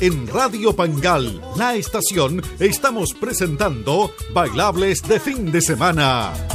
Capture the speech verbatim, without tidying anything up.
En Radio Pangal, la estación, estamos presentando Bailables de Fin de Semana.